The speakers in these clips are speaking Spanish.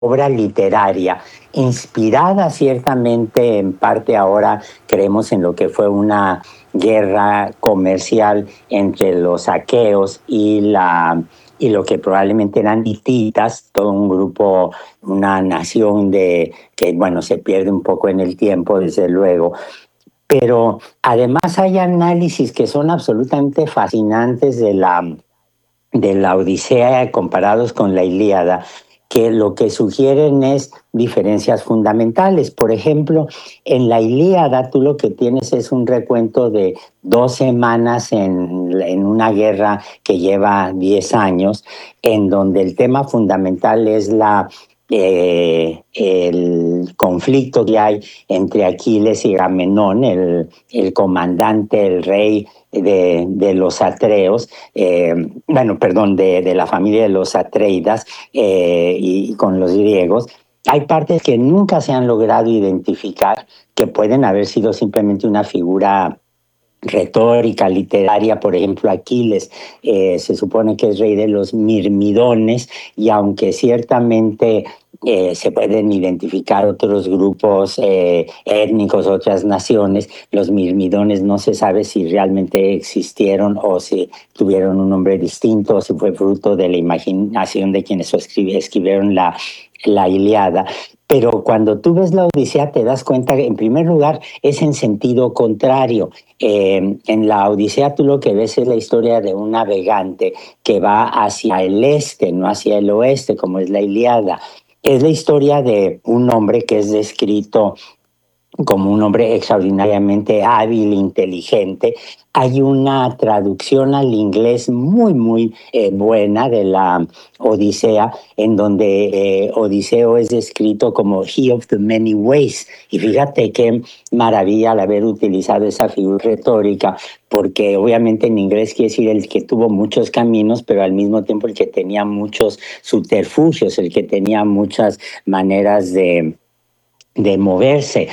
obra literaria, inspirada ciertamente en parte ahora creemos en lo que fue una guerra comercial entre los aqueos y lo que probablemente eran hititas, todo un grupo, una nación de que bueno se pierde un poco en el tiempo desde luego, pero además hay análisis que son absolutamente fascinantes de la Odisea comparados con la Ilíada, que lo que sugieren es diferencias fundamentales. Por ejemplo, en la Ilíada tú lo que tienes es un recuento de 2 semanas en una guerra que lleva 10 años, en donde el tema fundamental es el conflicto que hay entre Aquiles y Agamenón, el comandante, el rey de los Atreos, bueno, perdón, de la familia de los Atreidas y con los griegos. Hay partes que nunca se han logrado identificar, que pueden haber sido simplemente una figura retórica, literaria. Por ejemplo, Aquiles se supone que es rey de los Mirmidones, y aunque ciertamente se pueden identificar otros grupos étnicos, otras naciones, los Mirmidones no se sabe si realmente existieron o si tuvieron un nombre distinto o si fue fruto de la imaginación de quienes escribieron la Ilíada. Pero cuando tú ves la Odisea te das cuenta que en primer lugar es en sentido contrario. En la Odisea tú lo que ves es la historia de un navegante que va hacia el este, no hacia el oeste, como es la Ilíada. Es la historia de un hombre que es descrito como un hombre extraordinariamente hábil, inteligente. Hay una traducción al inglés muy buena de la Odisea, en donde Odiseo es descrito como he of the many ways. Y fíjate qué maravilla al haber utilizado esa figura retórica, porque obviamente en inglés quiere decir el que tuvo muchos caminos, pero al mismo tiempo el que tenía muchos subterfugios, el que tenía muchas maneras de moverse,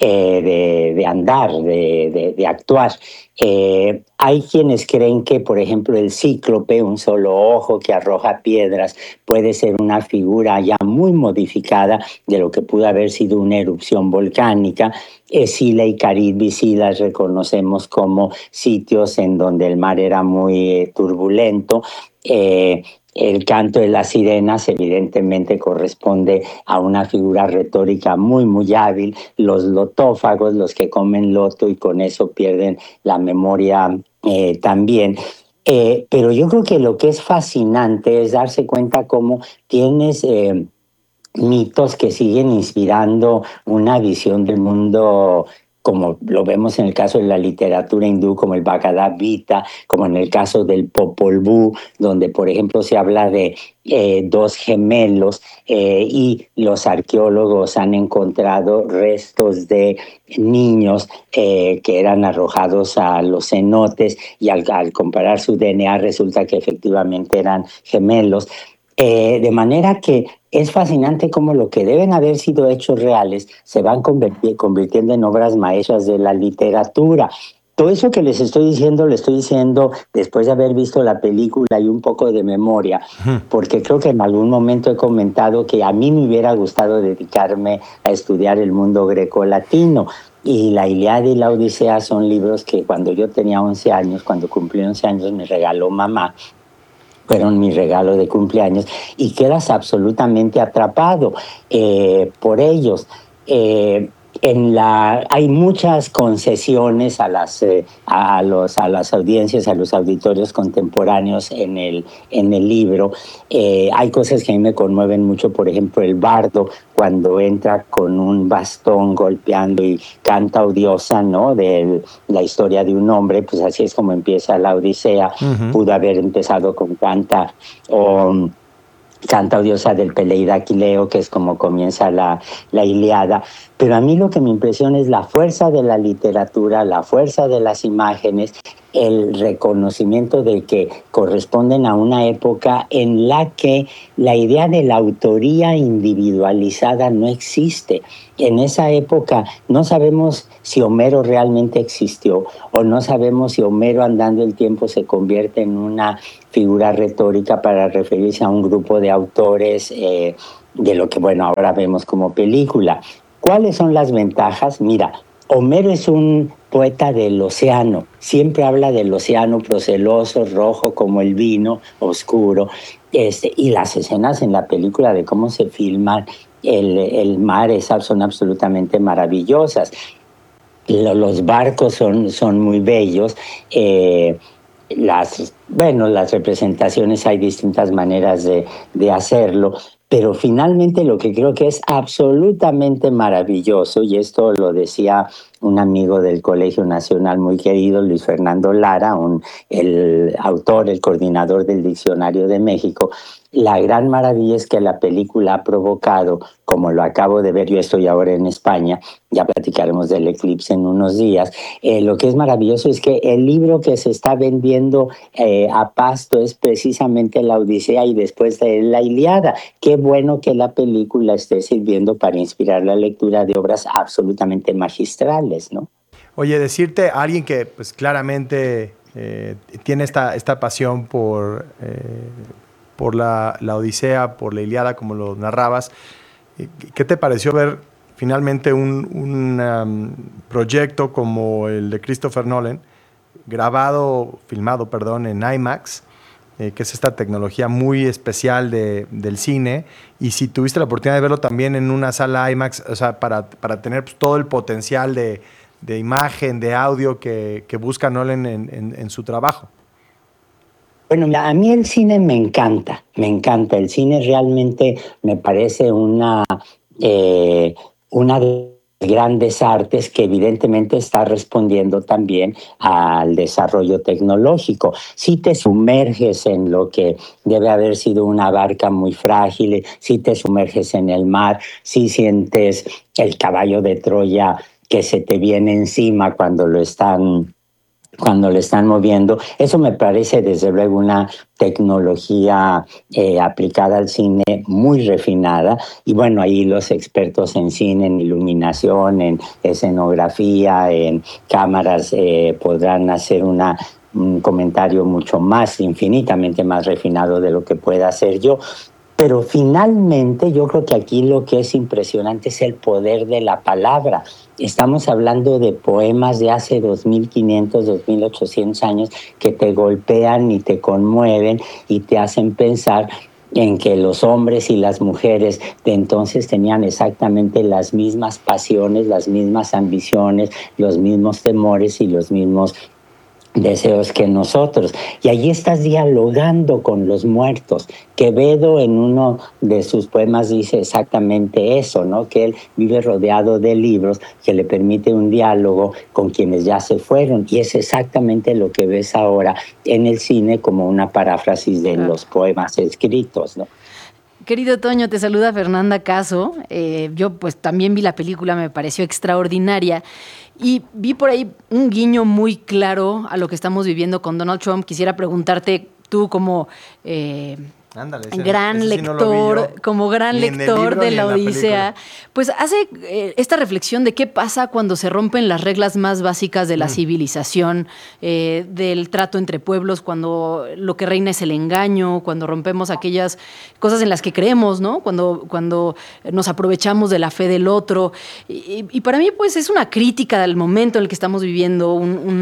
de andar, de actuar. Hay quienes creen que, por ejemplo, el cíclope, un solo ojo que arroja piedras, puede ser una figura ya muy modificada de lo que pudo haber sido una erupción volcánica. Escila y Caribe sí las reconocemos como sitios en donde el mar era muy turbulento. El canto de las sirenas evidentemente corresponde a una figura retórica muy hábil. Los lotófagos, los que comen loto y con eso pierden la memoria también. Pero yo creo que lo que es fascinante es darse cuenta cómo tienes mitos que siguen inspirando una visión del mundo, como lo vemos en el caso de la literatura hindú, como el Bhagavad Gita, como en el caso del Popol Vuh, donde por ejemplo se habla de dos gemelos y los arqueólogos han encontrado restos de niños que eran arrojados a los cenotes, y al comparar su DNA resulta que efectivamente eran gemelos. De manera que es fascinante cómo lo que deben haber sido hechos reales se van convirtiendo en obras maestras de la literatura. Todo eso que les estoy diciendo, le estoy diciendo después de haber visto la película y un poco de memoria, porque creo que en algún momento he comentado que a mí me hubiera gustado dedicarme a estudiar el mundo grecolatino. Y la Ilíada y la Odisea son libros que cuando yo tenía 11 años, cuando cumplí 11 años, me regaló mamá. Fueron mi regalo de cumpleaños, y quedas absolutamente atrapado por ellos. Hay muchas concesiones a las audiencias, a los auditorios contemporáneos en el libro. Hay cosas que a mí me conmueven mucho, por ejemplo, el bardo, cuando entra con un bastón golpeando y canta odiosa, ¿no? De la historia de un hombre, pues así es como empieza la Odisea. Pudo haber empezado con Canta odiosa del Peleida Aquileo, que es como comienza la Ilíada. Pero a mí lo que me impresiona es la fuerza de la literatura, la fuerza de las imágenes, el reconocimiento de que corresponden a una época en la que la idea de la autoría individualizada no existe. En esa época no sabemos si Homero realmente existió, o no sabemos si Homero, andando el tiempo, se convierte en una figura retórica para referirse a un grupo de autores de lo que, bueno, ahora vemos como película. ¿Cuáles son las ventajas? Mira, Homero es un poeta del océano, siempre habla del océano proceloso, rojo como el vino, oscuro, y las escenas en la película de cómo se filman el mar son absolutamente maravillosas. Los barcos son muy bellos. Las representaciones hay distintas maneras de hacerlo, pero finalmente lo que creo que es absolutamente maravilloso, y esto lo decía un amigo del Colegio Nacional muy querido, Luis Fernando Lara, el autor, el coordinador del Diccionario de México, la gran maravilla es que la película ha provocado, como lo acabo de ver, yo estoy ahora en España, ya platicaremos del eclipse en unos días, lo que es maravilloso es que el libro que se está vendiendo a pasto es precisamente la Odisea y después de la Ilíada. Qué bueno que la película esté sirviendo para inspirar la lectura de obras absolutamente magistrales, ¿no? Oye, decirte a alguien que pues claramente tiene esta pasión por la Odisea, por la Ilíada, como lo narrabas, ¿qué te pareció ver finalmente un proyecto como el de Christopher Nolan, filmado en IMAX, que es esta tecnología muy especial del cine, y si tuviste la oportunidad de verlo también en una sala IMAX, o sea, para tener pues, todo el potencial de imagen, de audio que busca Nolan en su trabajo? Bueno, a mí el cine me encanta. El cine realmente me parece una de las grandes artes que evidentemente está respondiendo también al desarrollo tecnológico. Si te sumerges en lo que debe haber sido una barca muy frágil, si te sumerges en el mar, si sientes el caballo de Troya que se te viene encima cuando lo están moviendo. Eso me parece desde luego una tecnología aplicada al cine muy refinada, y bueno, ahí los expertos en cine, en iluminación, en escenografía, en cámaras podrán hacer un comentario mucho más, infinitamente más refinado de lo que pueda hacer yo. Pero finalmente yo creo que aquí lo que es impresionante es el poder de la palabra. Estamos hablando de poemas de hace 2500, 2800 años que te golpean y te conmueven y te hacen pensar en que los hombres y las mujeres de entonces tenían exactamente las mismas pasiones, las mismas ambiciones, los mismos temores y los mismos deseos que nosotros. Y allí estás dialogando con los muertos. Quevedo en uno de sus poemas dice exactamente eso, ¿no? Que él vive rodeado de libros que le permite un diálogo con quienes ya se fueron. Y es exactamente lo que ves ahora en el cine como una paráfrasis de los poemas escritos, ¿no? Querido Toño, te saluda Fernanda Caso. Yo pues también vi la película, me pareció extraordinaria y vi por ahí un guiño muy claro a lo que estamos viviendo con Donald Trump. Quisiera preguntarte tú como Ándale, gran lector, sí como gran lector de la Odisea, pues hace esta reflexión de qué pasa cuando se rompen las reglas más básicas de la civilización, del trato entre pueblos, cuando lo que reina es el engaño, cuando rompemos aquellas cosas en las que creemos, ¿no? Cuando nos aprovechamos de la fe del otro. Y para mí, pues, es una crítica del momento en el que estamos viviendo,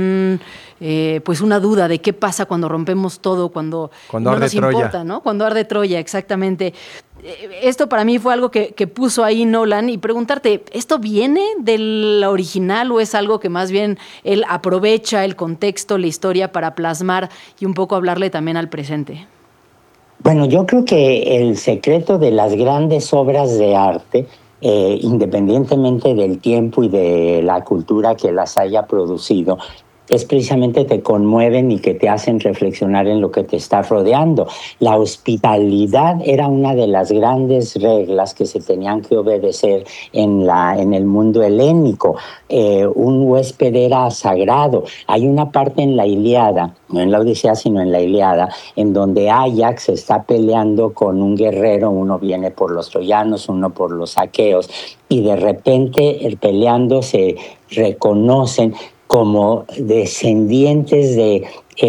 pues una duda de qué pasa cuando rompemos todo, cuando no nos importa, ¿no? Cuando arde Troya, exactamente. Esto para mí fue algo que puso ahí Nolan, y preguntarte, ¿esto viene del original o es algo que más bien él aprovecha el contexto, la historia para plasmar y un poco hablarle también al presente? Bueno, yo creo que el secreto de las grandes obras de arte, independientemente del tiempo y de la cultura que las haya producido, es precisamente te conmueven y que te hacen reflexionar en lo que te está rodeando. La hospitalidad era una de las grandes reglas que se tenían que obedecer en el mundo helénico. Un huésped era sagrado. Hay una parte en la Ilíada, no en la Odisea, sino en la Ilíada, en donde Ajax está peleando con un guerrero, uno viene por los troyanos, uno por los aqueos, y de repente peleando se reconocen como descendientes de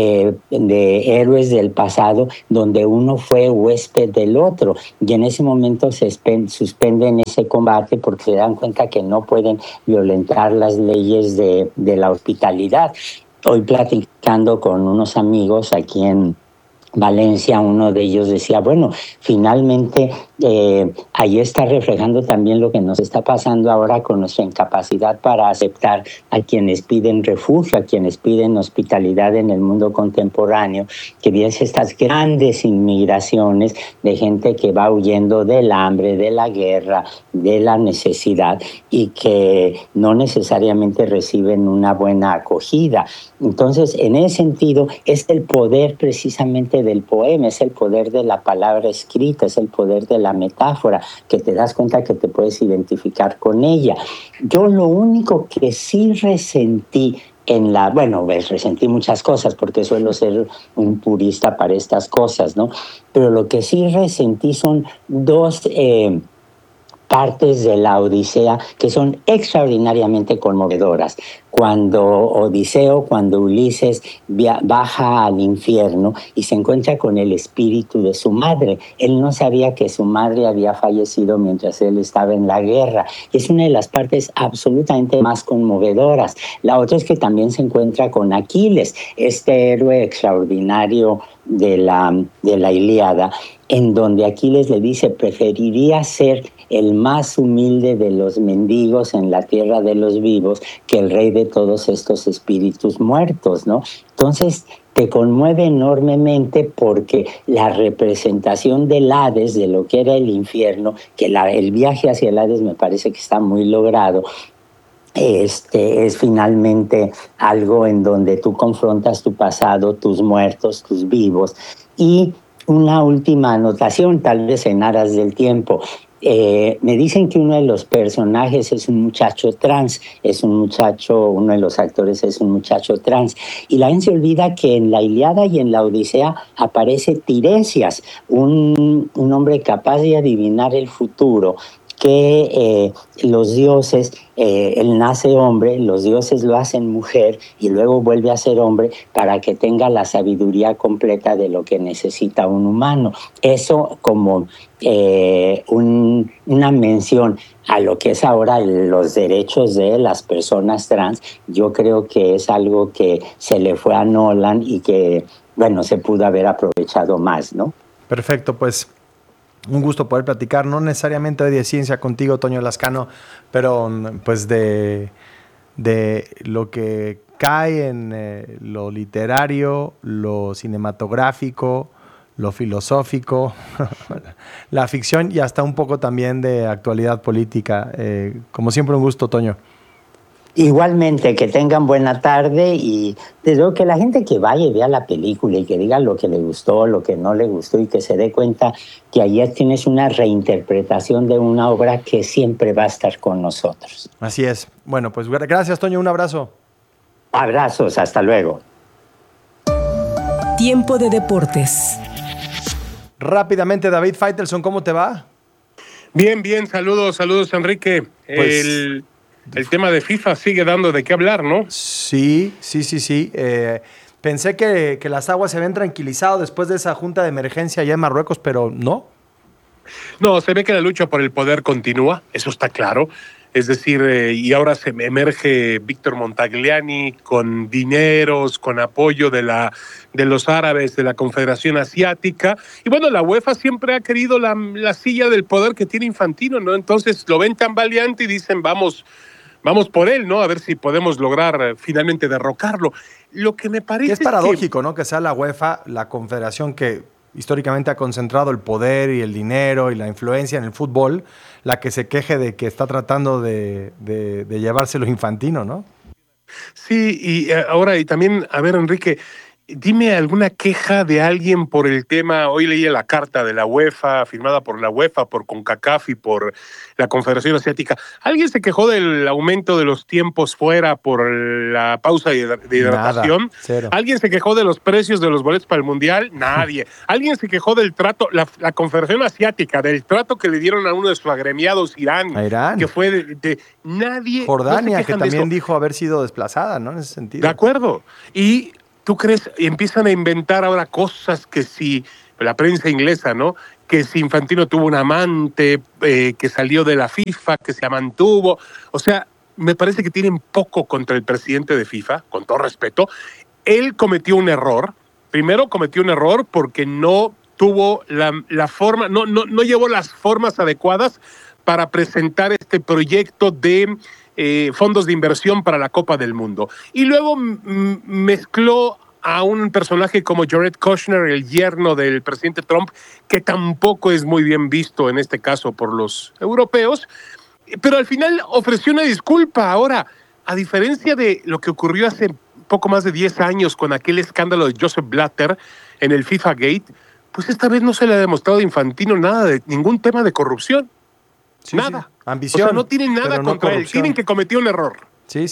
héroes del pasado, donde uno fue huésped del otro, y en ese momento se suspenden ese combate porque se dan cuenta que no pueden violentar las leyes de la hospitalidad. Hoy platicando con unos amigos aquí en Valencia, uno de ellos decía, bueno, finalmente ahí está reflejando también lo que nos está pasando ahora con nuestra incapacidad para aceptar a quienes piden refugio, a quienes piden hospitalidad en el mundo contemporáneo, que vienes estas grandes inmigraciones de gente que va huyendo del hambre, de la guerra, de la necesidad y que no necesariamente reciben una buena acogida. Entonces, en ese sentido, es el poder precisamente del poema, es el poder de la palabra escrita, es el poder de la metáfora, que te das cuenta que te puedes identificar con ella. Yo lo único que sí resentí resentí muchas cosas porque suelo ser un purista para estas cosas, ¿no? Pero lo que sí resentí son dos partes de la Odisea que son extraordinariamente conmovedoras. Cuando Ulises baja al infierno y se encuentra con el espíritu de su madre. Él no sabía que su madre había fallecido mientras él estaba en la guerra. Es una de las partes absolutamente más conmovedoras. La otra es que también se encuentra con Aquiles, este héroe extraordinario de la Ilíada, en donde Aquiles le dice, preferiría ser el más humilde de los mendigos en la tierra de los vivos que el rey de todos estos espíritus muertos, ¿no? Entonces te conmueve enormemente porque la representación del Hades, de lo que era el infierno, que el viaje hacia el Hades me parece que está muy logrado, es finalmente algo en donde tú confrontas tu pasado, tus muertos, tus vivos. Y una última anotación, tal vez en aras del tiempo. Me dicen que uno de los personajes es un muchacho trans, uno de los actores es un muchacho trans, y la gente se olvida que en la Ilíada y en la Odisea aparece Tiresias, un hombre capaz de adivinar el futuro, que los dioses, él nace hombre, los dioses lo hacen mujer y luego vuelve a ser hombre para que tenga la sabiduría completa de lo que necesita un humano. Eso como una mención a lo que es ahora los derechos de las personas trans. Yo creo que es algo que se le fue a Nolan y que, se pudo haber aprovechado más, ¿no? Perfecto, pues un gusto poder platicar, no necesariamente hoy de ciencia contigo, Toño Lascano, pero pues de lo que cae en lo literario, lo cinematográfico, lo filosófico, la ficción y hasta un poco también de actualidad política. Como siempre, un gusto, Toño. Igualmente, que tengan buena tarde y desde luego que la gente que vaya y vea la película y que diga lo que le gustó, lo que no le gustó y que se dé cuenta que ayer tienes una reinterpretación de una obra que siempre va a estar con nosotros. Así es. Bueno, pues gracias, Toño. Un abrazo. Abrazos. Hasta luego. Tiempo de deportes. Rápidamente, David Faitelson, ¿cómo te va? Bien. Saludos, Enrique. Pues, el tema de FIFA sigue dando de qué hablar, ¿no? Sí. Pensé que las aguas se habían tranquilizado después de esa junta de emergencia allá en Marruecos, pero no. No, se ve que la lucha por el poder continúa, eso está claro. Es decir, y ahora se emerge Víctor Montagliani con dineros, con apoyo de los árabes, de la Confederación Asiática. Y bueno, la UEFA siempre ha querido la silla del poder que tiene Infantino, ¿no? Entonces lo ven tan valiente y dicen, vamos por él, ¿no? A ver si podemos lograr finalmente derrocarlo. Lo que me parece es paradójico, ¿no? Que sea la UEFA, la confederación que históricamente ha concentrado el poder y el dinero y la influencia en el fútbol, la que se queje de que está tratando de llevárselo Infantino, ¿no? Sí, y ahora, y también, a ver, Enrique, dime alguna queja de alguien por el tema. Hoy leí la carta de la UEFA, firmada por la UEFA, por CONCACAF y por la Confederación Asiática. ¿Alguien se quejó del aumento de los tiempos fuera por la pausa de hidratación? Nada, cero. ¿Alguien se quejó de los precios de los boletos para el Mundial? Nadie. ¿Alguien se quejó del trato, la Confederación Asiática, del trato que le dieron a uno de sus agremiados, Irán? A Irán. Que fue de nadie. Jordania, no que también dijo haber sido desplazada, ¿no? En ese sentido. De acuerdo. Y ¿tú crees? Empiezan a inventar ahora cosas que si la prensa inglesa, ¿no? Que si Infantino tuvo un amante, que salió de la FIFA, que se mantuvo. O sea, me parece que tienen poco contra el presidente de FIFA, con todo respeto. Él cometió un error. Primero cometió un error porque no tuvo la forma, no llevó las formas adecuadas para presentar este proyecto de fondos de inversión para la Copa del Mundo. Y luego mezcló a un personaje como Jared Kushner, el yerno del presidente Trump, que tampoco es muy bien visto en este caso por los europeos, pero al final ofreció una disculpa. Ahora, a diferencia de lo que ocurrió hace poco más de 10 años con aquel escándalo de Joseph Blatter en el FIFA Gate, pues esta vez no se le ha demostrado a Infantino nada de ningún tema de corrupción. Sí, nada. Sí. Ambición. O sea, no tienen nada contra él. Tienen que cometió un error. Sí.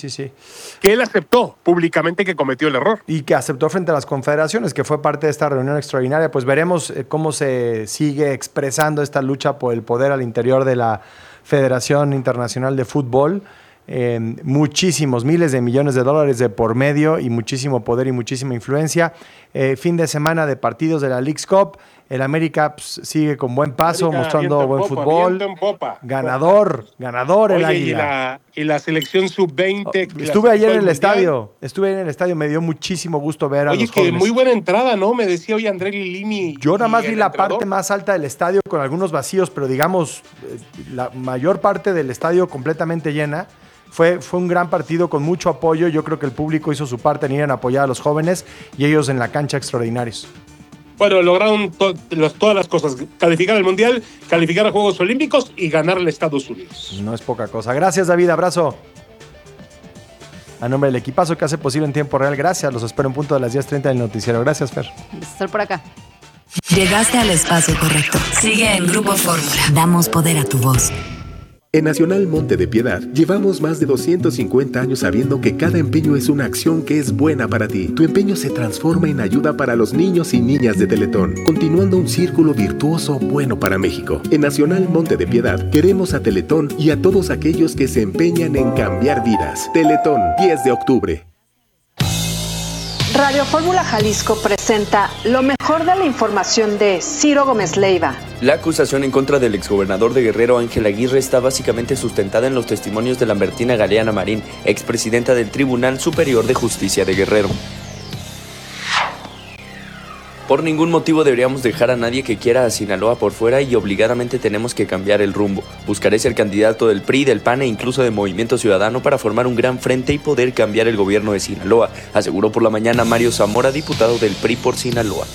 Que él aceptó públicamente que cometió el error. Y que aceptó frente a las confederaciones, que fue parte de esta reunión extraordinaria. Pues veremos cómo se sigue expresando esta lucha por el poder al interior de la Federación Internacional de Fútbol. Muchísimos, miles de millones de dólares de por medio y muchísimo poder y muchísima influencia. Fin de semana de partidos de la Leagues Cup. El América sigue con buen paso, mostrando buen fútbol. Ganador el Águila. Y la selección sub-20. Estuve ayer en el estadio. Me dio muchísimo gusto ver a los jóvenes. Muy buena entrada, ¿no? Me decía hoy André Lilini. Yo nada más vi la parte más alta del estadio con algunos vacíos, pero digamos, la mayor parte del estadio completamente llena. Fue un gran partido con mucho apoyo. Yo creo que el público hizo su parte en ir a apoyar a los jóvenes y ellos en la cancha extraordinarios. Bueno, lograron todas las cosas. Calificar al Mundial, calificar a Juegos Olímpicos y ganarle a Estados Unidos. No es poca cosa. Gracias, David. Abrazo. A nombre del equipazo que hace posible en tiempo real, gracias. Los espero en punto de las 10:30 del noticiero. Gracias, Fer. Estar por acá. Llegaste al espacio correcto. Sigue en Grupo Fórmula. Damos poder a tu voz. En Nacional Monte de Piedad llevamos más de 250 años sabiendo que cada empeño es una acción que es buena para ti. Tu empeño se transforma en ayuda para los niños y niñas de Teletón, continuando un círculo virtuoso bueno para México. En Nacional Monte de Piedad queremos a Teletón y a todos aquellos que se empeñan en cambiar vidas. Teletón, 10 de octubre. Radio Fórmula Jalisco presenta lo mejor de la información de Ciro Gómez Leiva. La acusación en contra del exgobernador de Guerrero, Ángel Aguirre, está básicamente sustentada en los testimonios de Lambertina Galeana Marín, expresidenta del Tribunal Superior de Justicia de Guerrero. Por ningún motivo deberíamos dejar a nadie que quiera a Sinaloa por fuera y obligadamente tenemos que cambiar el rumbo. Buscaré ser candidato del PRI, del PAN e incluso de Movimiento Ciudadano para formar un gran frente y poder cambiar el gobierno de Sinaloa, aseguró por la mañana Mario Zamora, diputado del PRI por Sinaloa.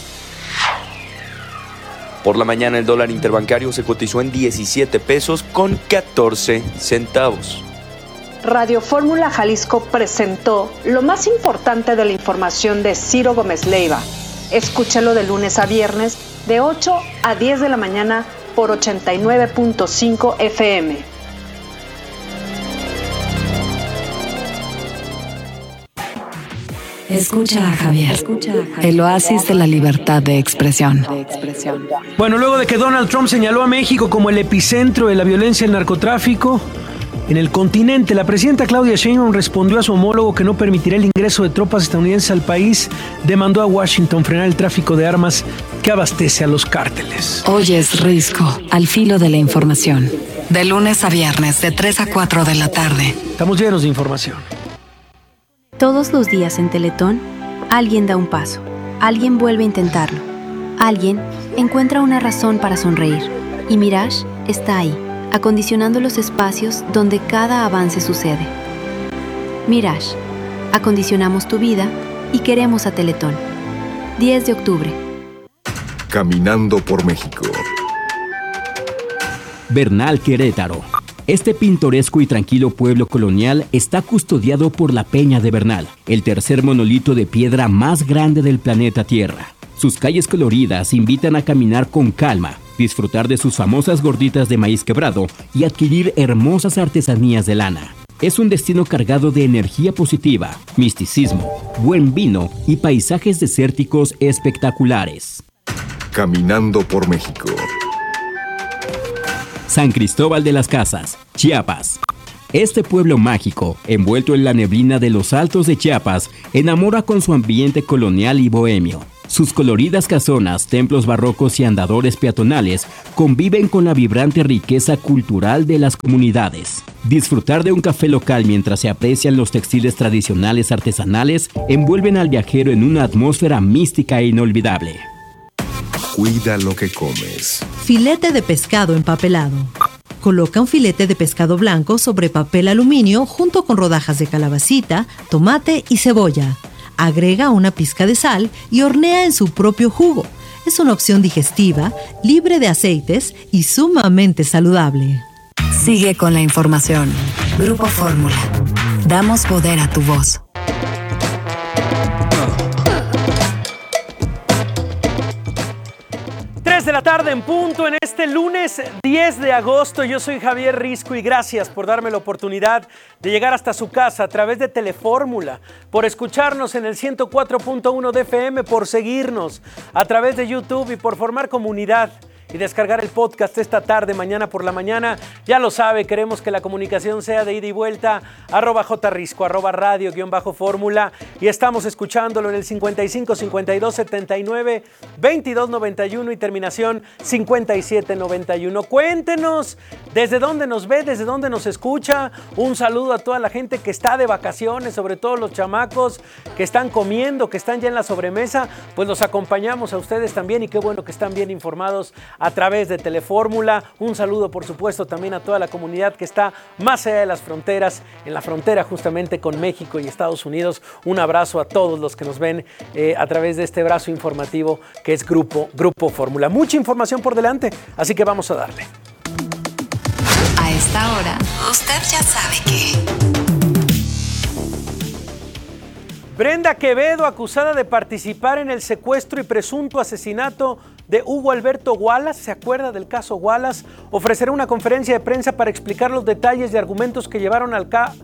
Por la mañana el dólar interbancario se cotizó en 17 pesos con 14 centavos. Radio Fórmula Jalisco presentó lo más importante de la información de Ciro Gómez Leiva. Escúchalo de lunes a viernes de 8 a 10 de la mañana por 89.5 FM. Escucha a Javier. El oasis de la libertad de expresión. Bueno, luego de que Donald Trump señaló a México como el epicentro de la violencia y el narcotráfico en el continente, la presidenta Claudia Sheinbaum respondió a su homólogo que no permitirá el ingreso de tropas estadounidenses al país. Demandó a Washington frenar el tráfico de armas que abastece a los cárteles. Hoy es Risco, al filo de la información. De lunes a viernes, de 3 a 4 de la tarde. Estamos llenos de información. Todos los días en Teletón, alguien da un paso, alguien vuelve a intentarlo, alguien encuentra una razón para sonreír. Y Mirage está ahí, acondicionando los espacios donde cada avance sucede. Mirage, acondicionamos tu vida y queremos a Teletón. 10 de octubre. Caminando por México. Bernal Querétaro. Este pintoresco y tranquilo pueblo colonial está custodiado por la Peña de Bernal, el tercer monolito de piedra más grande del planeta Tierra. Sus calles coloridas invitan a caminar con calma, disfrutar de sus famosas gorditas de maíz quebrado y adquirir hermosas artesanías de lana. Es un destino cargado de energía positiva, misticismo, buen vino y paisajes desérticos espectaculares. Caminando por México. San Cristóbal de las Casas, Chiapas. Este pueblo mágico, envuelto en la neblina de los altos de Chiapas, enamora con su ambiente colonial y bohemio. Sus coloridas casonas, templos barrocos y andadores peatonales conviven con la vibrante riqueza cultural de las comunidades. Disfrutar de un café local mientras se aprecian los textiles tradicionales artesanales envuelven al viajero en una atmósfera mística e inolvidable. Cuida lo que comes. Filete de pescado empapelado. Coloca un filete de pescado blanco sobre papel aluminio junto con rodajas de calabacita, tomate y cebolla. Agrega una pizca de sal y hornea en su propio jugo. Es una opción digestiva, libre de aceites y sumamente saludable. Sigue con la información. Grupo Fórmula. Damos poder a tu voz. De la tarde en punto en este lunes 10 de agosto. Yo soy Javier Risco y gracias por darme la oportunidad de llegar hasta su casa a través de Telefórmula, por escucharnos en el 104.1 de FM, por seguirnos a través de YouTube y por formar comunidad y descargar el podcast esta tarde, mañana por la mañana. Ya lo sabe, queremos que la comunicación sea de ida y vuelta, @jrisco, @radio_fórmula, y estamos escuchándolo en el 55 52 79 22 91 y terminación 57 91. Cuéntenos desde dónde nos ve, desde dónde nos escucha. Un saludo a toda la gente que está de vacaciones, sobre todo los chamacos que están comiendo, que están ya en la sobremesa, pues los acompañamos a ustedes también, y qué bueno que están bien informados a través de Telefórmula. Un saludo, por supuesto, también a toda la comunidad que está más allá de las fronteras, en la frontera justamente con México y Estados Unidos. Un abrazo a todos los que nos ven a través de este brazo informativo que es Grupo Fórmula. Mucha información por delante, así que vamos a darle. A esta hora, usted ya sabe que... Brenda Quevedo, acusada de participar en el secuestro y presunto asesinato de Hugo Alberto Wallace, ¿se acuerda del caso Wallace? Ofrecerá una conferencia de prensa para explicar los detalles y argumentos que llevaron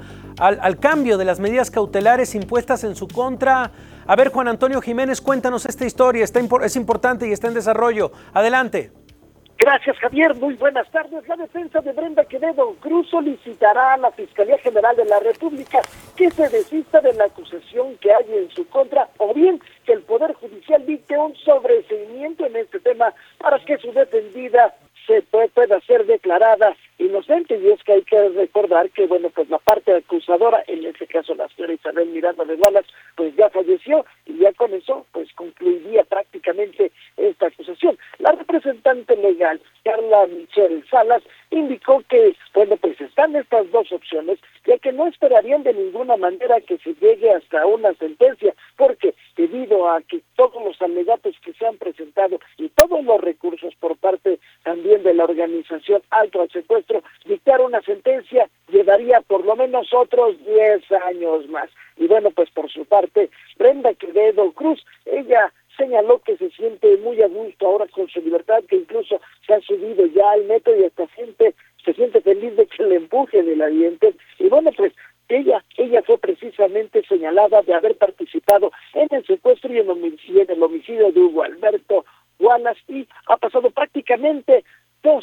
al cambio de las medidas cautelares impuestas en su contra. A ver, Juan Antonio Jiménez, cuéntanos esta historia, es importante y está en desarrollo. Adelante. Gracias, Javier. Muy buenas tardes. La defensa de Brenda Quevedo Cruz solicitará a la Fiscalía General de la República que se desista de la acusación que hay en su contra, o bien que el Poder Judicial dicte un sobreseimiento en este tema para que su defendida se pueda ser declarada inocente. Y es que hay que recordar que, bueno, pues la parte acusadora, en este caso la señora Isabel Miranda de Wallace, pues ya falleció, y ya con eso pues concluiría prácticamente esta acusación. La representante legal, Carla Michelle Salas, indicó que, bueno, pues están estas dos opciones, ya que no esperarían de ninguna manera que se llegue hasta una sentencia, porque debido a que todos los alegatos que se han presentado y todos los recursos por parte también de la organización Alto al Secuestro, dictar una sentencia llevaría por lo menos otros 10 años más. Y bueno, pues por su parte, Brenda Quevedo Cruz, ella señaló que se siente muy a gusto ahora con su libertad, que incluso se ha subido ya al metro y hasta se siente feliz de que le empujen el ambiente. Y bueno, pues ella fue precisamente señalada de haber participado en el secuestro y en el homicidio de Hugo Alberto Wallace, y ha pasado prácticamente dos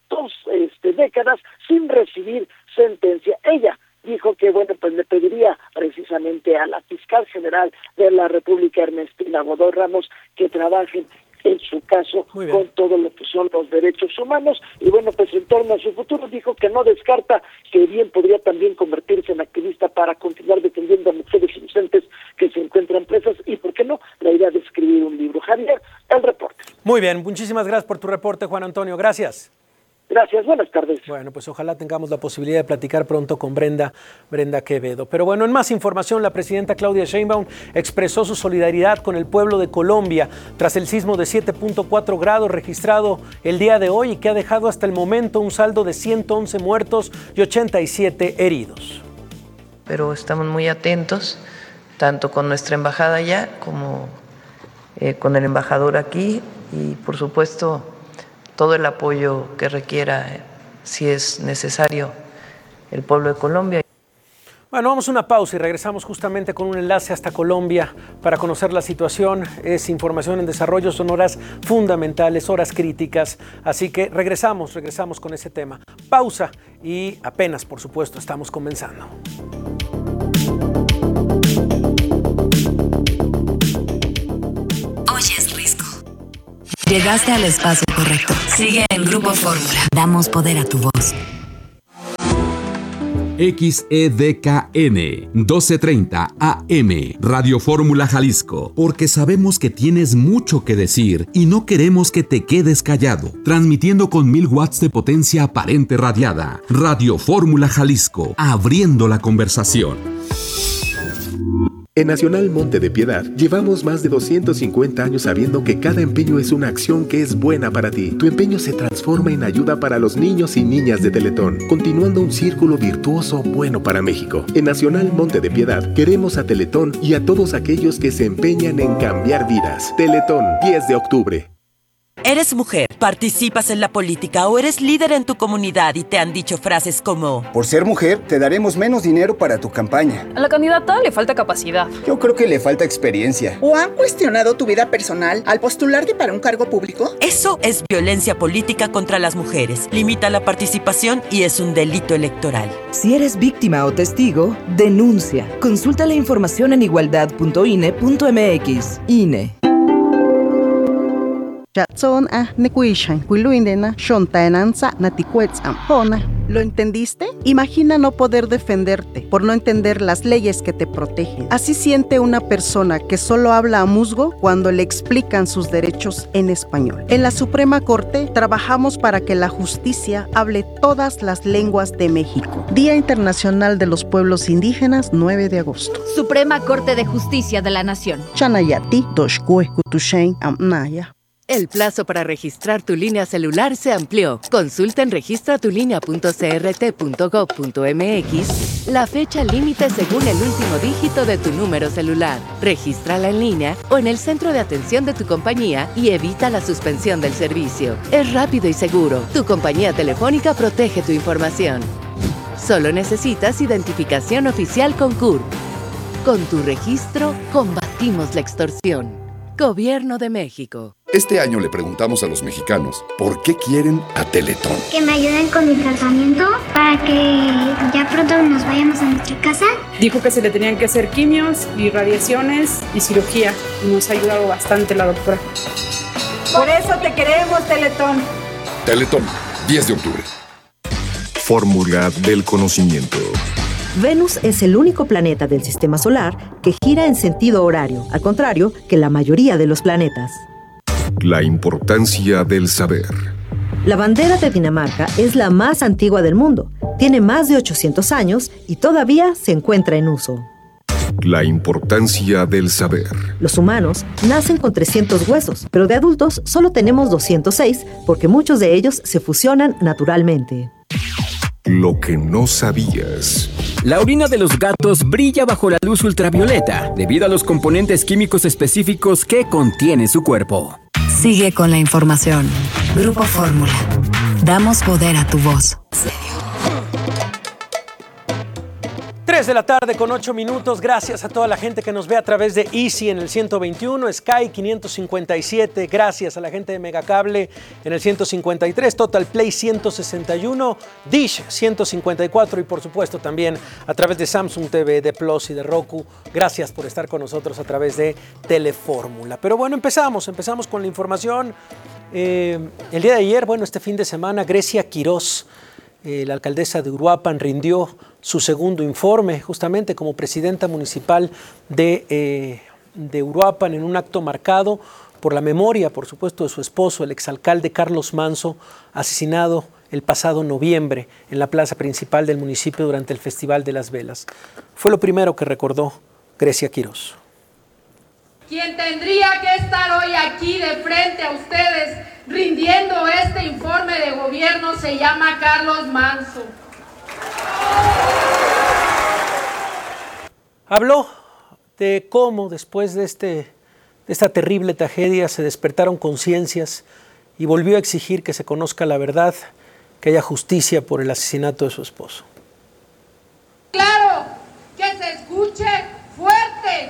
décadas sin recibir sentencia. Ella dijo que, bueno, pues le pediría precisamente a la fiscal general de la República, Ernestina Godoy Ramos, que trabajen en su caso con todo lo que son los derechos humanos. Y bueno, pues en torno a su futuro dijo que no descarta que bien podría también convertirse en activista para continuar defendiendo a mujeres inocentes que se encuentran presas, y por qué no, la idea de escribir un libro. Javier, el reporte. Muy bien, muchísimas gracias por tu reporte, Juan Antonio, gracias. Gracias, buenas tardes. Bueno, pues ojalá tengamos la posibilidad de platicar pronto con Brenda Quevedo. Pero bueno, en más información, la presidenta Claudia Sheinbaum expresó su solidaridad con el pueblo de Colombia tras el sismo de 7.4 grados registrado el día de hoy y que ha dejado hasta el momento un saldo de 111 muertos y 87 heridos. Pero estamos muy atentos, tanto con nuestra embajada allá como con el embajador aquí y, por supuesto, todo el apoyo que requiera, si es necesario, el pueblo de Colombia. Bueno, vamos a una pausa y regresamos justamente con un enlace hasta Colombia para conocer la situación. Es información en desarrollo, son horas fundamentales, horas críticas. Así que regresamos con ese tema. Pausa y apenas, por supuesto, estamos comenzando. Oyes Risco. Llegaste al espacio correcto. Sigue en Grupo Fórmula. Damos poder a tu voz. XEDKN 1230 AM Radio Fórmula Jalisco, porque sabemos que tienes mucho que decir y no queremos que te quedes callado. Transmitiendo con 1000 watts de potencia aparente radiada. Radio Fórmula Jalisco, abriendo la conversación. En Nacional Monte de Piedad, llevamos más de 250 años sabiendo que cada empeño es una acción que es buena para ti. Tu empeño se transforma en ayuda para los niños y niñas de Teletón, continuando un círculo virtuoso bueno para México. En Nacional Monte de Piedad, queremos a Teletón y a todos aquellos que se empeñan en cambiar vidas. Teletón, 10 de octubre. ¿Eres mujer, participas en la política o eres líder en tu comunidad y te han dicho frases como: por ser mujer, te daremos menos dinero para tu campaña? A la candidata le falta capacidad. Yo creo que le falta experiencia. ¿O han cuestionado tu vida personal al postularte para un cargo público? Eso es violencia política contra las mujeres. Limita la participación y es un delito electoral. Si eres víctima o testigo, denuncia. Consulta la información en igualdad.ine.mx. INE. ¿Lo entendiste? Imagina no poder defenderte por no entender las leyes que te protegen. Así siente una persona que solo habla a musgo cuando le explican sus derechos en español. En la Suprema Corte trabajamos para que la justicia hable todas las lenguas de México. Día Internacional de los Pueblos Indígenas, 9 de agosto. Suprema Corte de Justicia de la Nación. Chanayati, Toshkue, Kutushen, Amnaya. El plazo para registrar tu línea celular se amplió. Consulta en registratulinea.crt.gov.mx la fecha límite según el último dígito de tu número celular. Regístrala en línea o en el centro de atención de tu compañía y evita la suspensión del servicio. Es rápido y seguro. Tu compañía telefónica protege tu información. Solo necesitas identificación oficial con CURP. Con tu registro, combatimos la extorsión. Gobierno de México. Este año le preguntamos a los mexicanos por qué quieren a Teletón. Que me ayuden con mi tratamiento para que ya pronto nos vayamos a nuestra casa. Dijo que se le tenían que hacer quimios y radiaciones y cirugía. Y nos ha ayudado bastante la doctora. Por eso te queremos, Teletón. Teletón, 10 de octubre. Fórmula del conocimiento. Venus es el único planeta del sistema solar que gira en sentido horario, al contrario que la mayoría de los planetas. La importancia del saber. La bandera de Dinamarca es la más antigua del mundo. Tiene más de 800 años y todavía se encuentra en uso. La importancia del saber. Los humanos nacen con 300 huesos, pero de adultos solo tenemos 206 porque muchos de ellos se fusionan naturalmente. Lo que no sabías. La orina de los gatos brilla bajo la luz ultravioleta debido a los componentes químicos específicos que contiene su cuerpo. Sigue con la información. Grupo Fórmula. Damos poder a tu voz. 3 de la tarde con 8 minutos. Gracias a toda la gente que nos ve a través de Easy en el 121, Sky 557. Gracias a la gente de Megacable en el 153, Total Play 161, Dish 154 y por supuesto también a través de Samsung TV, de Plus y de Roku. Gracias por estar con nosotros a través de Telefórmula. Pero bueno, empezamos con la información. El día de ayer, este fin de semana, Grecia Quirós, la alcaldesa de Uruapan, rindió su segundo informe justamente como presidenta municipal de Uruapan en un acto marcado por la memoria, por supuesto, de su esposo, el exalcalde Carlos Manso, asesinado el pasado noviembre en la plaza principal del municipio durante el Festival de las Velas. Fue lo primero que recordó Grecia Quirós. Quien tendría que estar hoy aquí de frente a ustedes rindiendo este informe de gobierno se llama Carlos Manso. Habló de cómo después de esta terrible tragedia se despertaron conciencias y volvió a exigir que se conozca la verdad, que haya justicia por el asesinato de su esposo. Claro, que se escuche fuerte.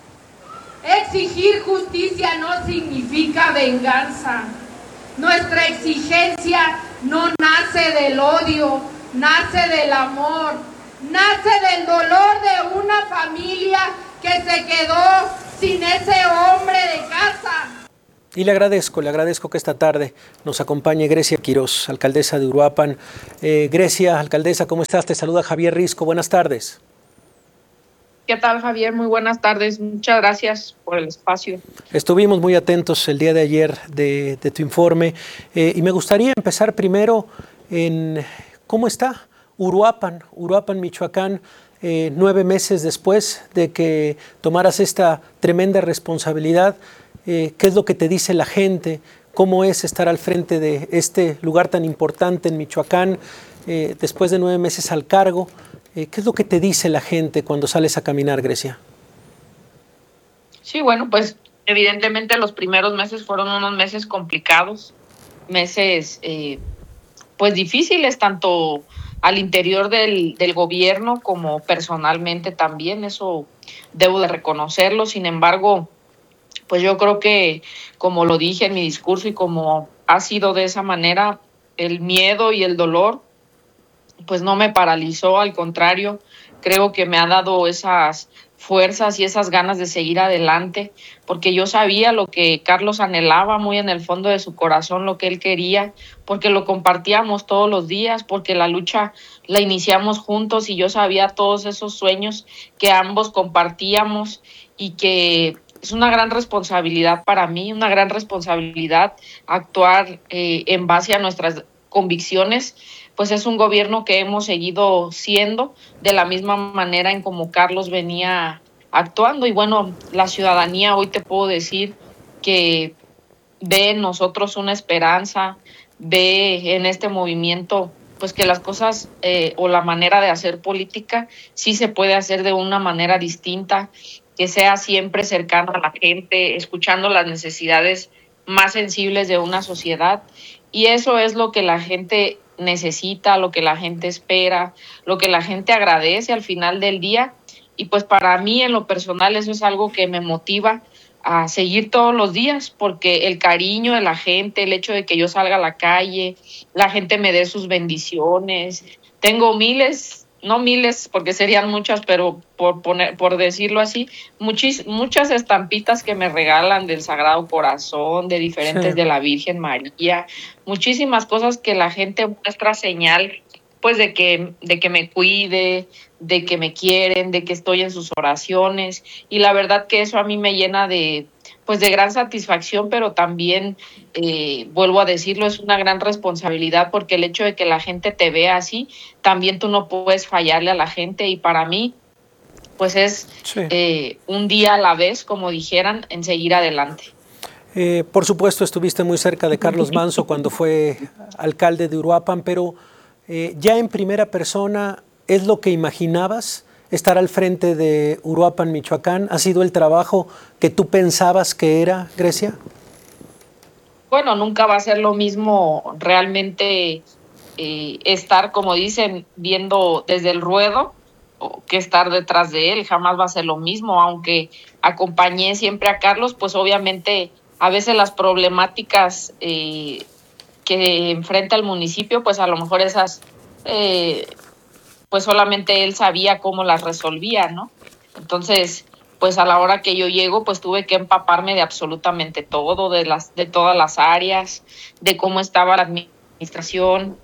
Exigir justicia no significa venganza. Nuestra exigencia no nace del odio, nace del amor, nace del dolor de una familia que se quedó sin ese hombre de casa. Y le agradezco que esta tarde nos acompañe Grecia Quirós, alcaldesa de Uruapan. Grecia, alcaldesa, ¿cómo estás? Te saluda Javier Risco, buenas tardes. ¿Qué tal, Javier? Muy buenas tardes, muchas gracias por el espacio. Estuvimos muy atentos el día de ayer de tu informe y me gustaría empezar primero en cómo está Uruapan, Michoacán, 9 meses después de que tomaras esta tremenda responsabilidad. ¿Qué es lo que te dice la gente? ¿Cómo es estar al frente de este lugar tan importante en Michoacán después de 9 meses al cargo? ¿Qué es lo que te dice la gente cuando sales a caminar, Grecia? Sí, bueno, pues evidentemente los primeros meses fueron unos meses complicados, meses pues difíciles, tanto al interior del gobierno como personalmente también, eso debo de reconocerlo. Sin embargo, pues yo creo que, como lo dije en mi discurso y como ha sido de esa manera, el miedo y el dolor pues no me paralizó, al contrario, creo que me ha dado esas fuerzas y esas ganas de seguir adelante, porque yo sabía lo que Carlos anhelaba muy en el fondo de su corazón, lo que él quería, porque lo compartíamos todos los días, porque la lucha la iniciamos juntos y yo sabía todos esos sueños que ambos compartíamos y que es una gran responsabilidad para mí, una gran responsabilidad actuar en base a nuestras convicciones. Pues es un gobierno que hemos seguido siendo de la misma manera en como Carlos venía actuando. Y bueno, la ciudadanía hoy te puedo decir que ve en nosotros una esperanza, ve en este movimiento pues que las cosas o la manera de hacer política sí se puede hacer de una manera distinta, que sea siempre cercano a la gente, escuchando las necesidades más sensibles de una sociedad. Y eso es lo que la gente necesita, lo que la gente espera, lo que la gente agradece al final del día. Y pues para mí en lo personal eso es algo que me motiva a seguir todos los días, porque el cariño de la gente, el hecho de que yo salga a la calle, la gente me dé sus bendiciones. Tengo no miles porque serían muchas, pero por decirlo así, muchas estampitas que me regalan del Sagrado Corazón, de diferentes de la Virgen María, muchísimas cosas que la gente muestra señal pues de que me cuide, de que me quieren, de que estoy en sus oraciones, y la verdad que eso a mí me llena de gran satisfacción, pero también, vuelvo a decirlo, es una gran responsabilidad, porque el hecho de que la gente te vea así, también tú no puedes fallarle a la gente, y para mí, pues es un día a la vez, como dijeran, en seguir adelante. Por supuesto, estuviste muy cerca de Carlos Manso cuando fue alcalde de Uruapan, pero ya en primera persona, ¿es lo que imaginabas? Estar al frente de Uruapan, Michoacán, ¿ha sido el trabajo que tú pensabas que era, Grecia? Bueno, nunca va a ser lo mismo realmente estar, como dicen, viendo desde el ruedo que estar detrás de él. Jamás va a ser lo mismo, aunque acompañé siempre a Carlos, pues obviamente a veces las problemáticas que enfrenta el municipio, pues a lo mejor esas... pues solamente él sabía cómo las resolvía, ¿no? Entonces, pues a la hora que yo llego, pues tuve que empaparme de absolutamente todo, de todas las áreas, de cómo estaba la administración.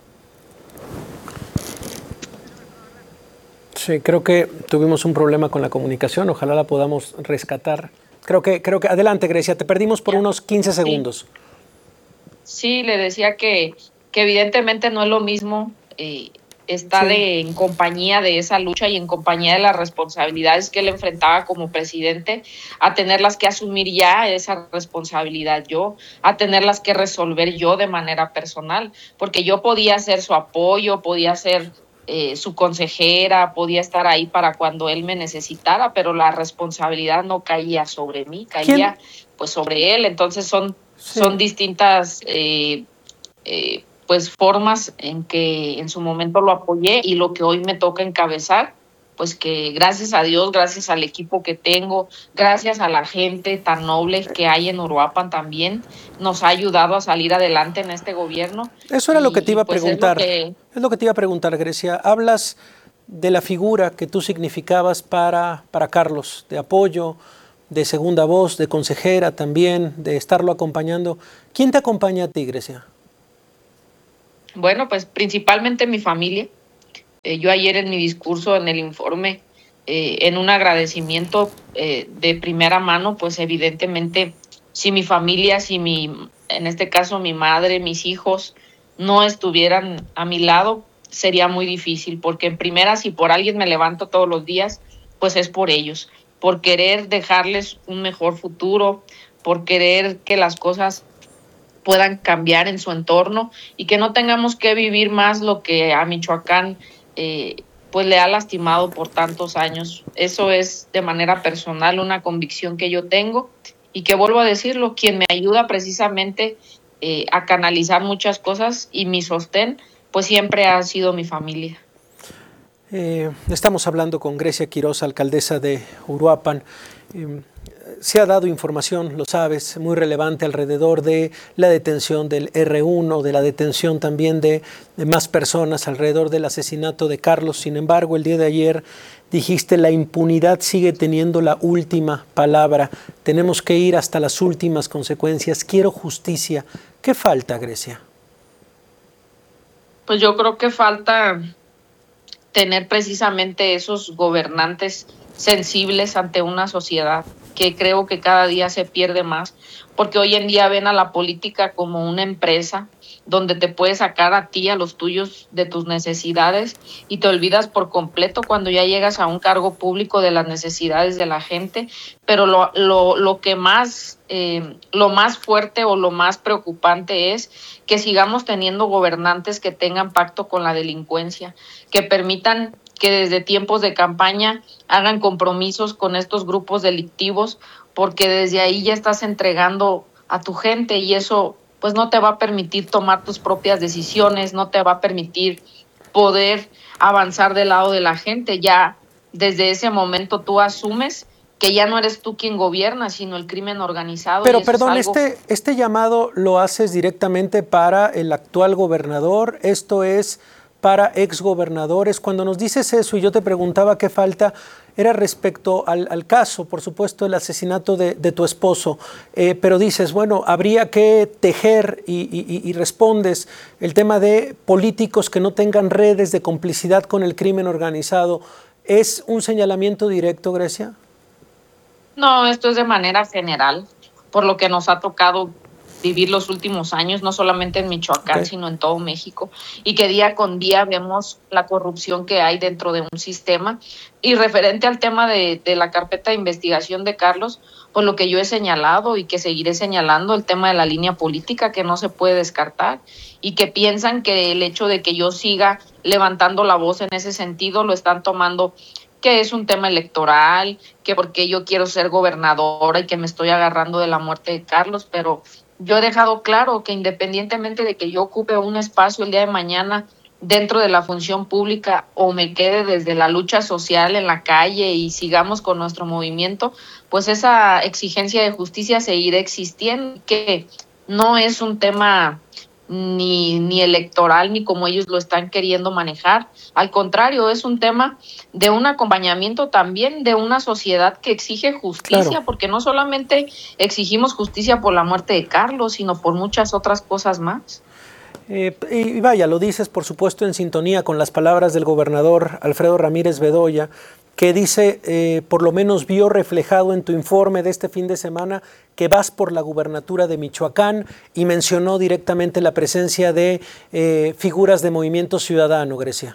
Sí, creo que tuvimos un problema con la comunicación, ojalá la podamos rescatar. Creo que adelante, Grecia, te perdimos por unos 15 segundos. Sí, le decía que que evidentemente no es lo mismo estar en compañía de esa lucha y en compañía de las responsabilidades que él enfrentaba como presidente, a tenerlas que asumir ya esa responsabilidad yo, a tenerlas que resolver yo de manera personal, porque yo podía ser su apoyo, podía ser su consejera, podía estar ahí para cuando él me necesitara, pero la responsabilidad no caía sobre mí, caía pues sobre él. Entonces son distintas pues formas en que en su momento lo apoyé, y lo que hoy me toca encabezar, pues que gracias a Dios, gracias al equipo que tengo, gracias a la gente tan noble que hay en Uruapan también, nos ha ayudado a salir adelante en este gobierno. Eso era lo que te iba a preguntar. Es lo que te iba a preguntar, Grecia. Hablas de la figura que tú significabas para Carlos, de apoyo, de segunda voz, de consejera también, de estarlo acompañando. ¿Quién te acompaña a ti, Grecia? Bueno, pues principalmente mi familia. Yo ayer en mi discurso, en el informe, en un agradecimiento de primera mano, pues evidentemente si mi familia, en este caso mi madre, mis hijos, no estuvieran a mi lado, sería muy difícil, porque en primera, si por alguien me levanto todos los días, pues es por ellos, por querer dejarles un mejor futuro, por querer que las cosas puedan cambiar en su entorno y que no tengamos que vivir más lo que a Michoacán pues le ha lastimado por tantos años. Eso es de manera personal una convicción que yo tengo, y que vuelvo a decirlo, quien me ayuda precisamente a canalizar muchas cosas y mi sostén, pues siempre ha sido mi familia. Estamos hablando con Grecia Quiroz, alcaldesa de Uruapan. Se ha dado información, lo sabes, muy relevante alrededor de la detención del R1, de la detención también de más personas alrededor del asesinato de Carlos. Sin embargo, el día de ayer dijiste: la impunidad sigue teniendo la última palabra. Tenemos que ir hasta las últimas consecuencias. Quiero justicia. ¿Qué falta, Grecia? Pues yo creo que falta tener precisamente esos gobernantes sensibles ante una sociedad que creo que cada día se pierde más, porque hoy en día ven a la política como una empresa donde te puedes sacar a ti, a los tuyos, de tus necesidades, y te olvidas por completo cuando ya llegas a un cargo público de las necesidades de la gente. Pero lo más fuerte o lo más preocupante es que sigamos teniendo gobernantes que tengan pacto con la delincuencia, que permitan que desde tiempos de campaña hagan compromisos con estos grupos delictivos, porque desde ahí ya estás entregando a tu gente, y eso pues no te va a permitir tomar tus propias decisiones, no te va a permitir poder avanzar del lado de la gente. Ya desde ese momento tú asumes que ya no eres tú quien gobierna, sino el crimen organizado. Pero perdón, este llamado lo haces directamente para el actual gobernador, esto es para exgobernadores. Cuando nos dices eso y yo te preguntaba qué falta, era respecto al caso, por supuesto, el asesinato de tu esposo, pero dices, bueno, habría que tejer y respondes el tema de políticos que no tengan redes de complicidad con el crimen organizado. ¿Es un señalamiento directo, Grecia? No, esto es de manera general, por lo que nos ha tocado vivir los últimos años, no solamente en Michoacán, sino en todo México, y que día con día vemos la corrupción que hay dentro de un sistema. Y referente al tema de la carpeta de investigación de Carlos, pues lo que yo he señalado y que seguiré señalando, el tema de la línea política que no se puede descartar, y que piensan que el hecho de que yo siga levantando la voz en ese sentido lo están tomando que es un tema electoral, que porque yo quiero ser gobernadora y que me estoy agarrando de la muerte de Carlos. Pero yo he dejado claro que independientemente de que yo ocupe un espacio el día de mañana dentro de la función pública o me quede desde la lucha social en la calle y sigamos con nuestro movimiento, pues esa exigencia de justicia seguirá existiendo, que no es un tema ni electoral ni como ellos lo están queriendo manejar. Al contrario, es un tema de un acompañamiento también de una sociedad que exige justicia, porque no solamente exigimos justicia por la muerte de Carlos, sino por muchas otras cosas más. Y vaya, lo dices por supuesto en sintonía con las palabras del gobernador Alfredo Ramírez Bedoya, que dice, por lo menos vio reflejado en tu informe de este fin de semana que vas por la gubernatura de Michoacán, y mencionó directamente la presencia de figuras de Movimiento Ciudadano, Grecia.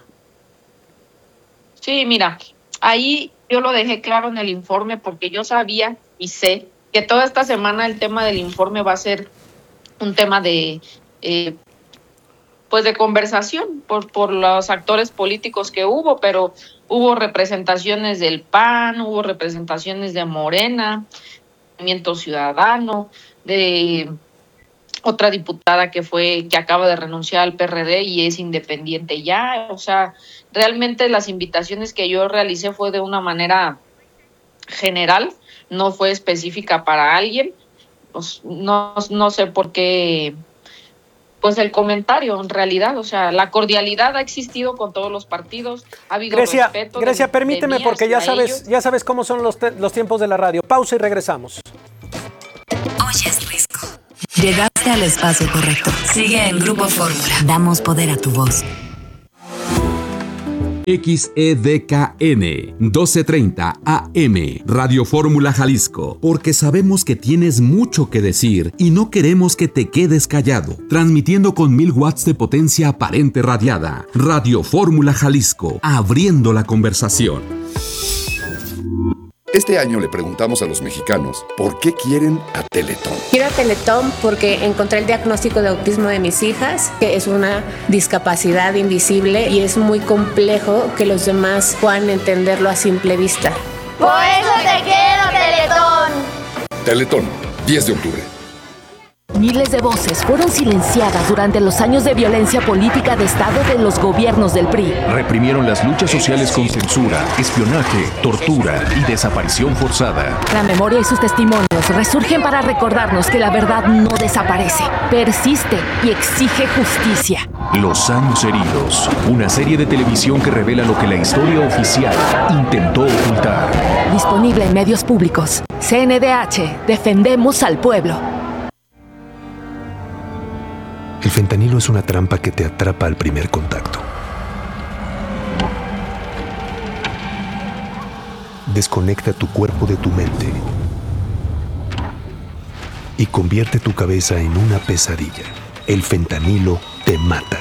Sí, mira, ahí yo lo dejé claro en el informe porque yo sabía y sé que toda esta semana el tema del informe va a ser un tema de pues de conversación por los actores políticos que hubo, pero hubo representaciones del PAN, hubo representaciones de Morena, Movimiento Ciudadano, de otra diputada que acaba de renunciar al PRD y es independiente ya. O sea, realmente las invitaciones que yo realicé fue de una manera general, no fue específica para alguien. Pues no sé por qué pues el comentario en realidad, o sea, la cordialidad ha existido con todos los partidos, ha habido respeto. Grecia, permíteme porque ya sabes cómo son los tiempos de la radio. Pausa y regresamos. Oyes Risco. Llegaste al espacio correcto. Sigue en Grupo Fórmula. Damos poder a tu voz. XEDKN 1230 AM Radio Fórmula Jalisco, porque sabemos que tienes mucho que decir y no queremos que te quedes callado. Transmitiendo con 1000 watts de potencia aparente radiada. Radio Fórmula Jalisco, abriendo la conversación. Este año le preguntamos a los mexicanos por qué quieren a Teletón. Quiero a Teletón porque encontré el diagnóstico de autismo de mis hijas, que es una discapacidad invisible y es muy complejo que los demás puedan entenderlo a simple vista. ¡Por eso te quiero, Teletón! Teletón, 10 de octubre. Miles de voces fueron silenciadas durante los años de violencia política de Estado de los gobiernos del PRI. Reprimieron las luchas sociales con censura, espionaje, tortura y desaparición forzada. La memoria y sus testimonios resurgen para recordarnos que la verdad no desaparece, persiste y exige justicia. Los años heridos, una serie de televisión que revela lo que la historia oficial intentó ocultar. Disponible en medios públicos. CNDH, defendemos al pueblo. El fentanilo es una trampa que te atrapa al primer contacto. Desconecta tu cuerpo de tu mente y convierte tu cabeza en una pesadilla. El fentanilo te mata.